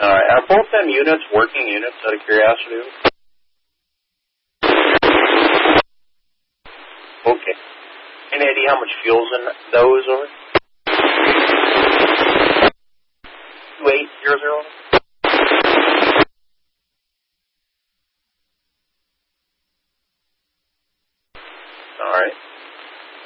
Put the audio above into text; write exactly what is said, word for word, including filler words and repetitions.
All right. Are both them units working units, out of curiosity? Okay. Any idea how much fuel's in those, or?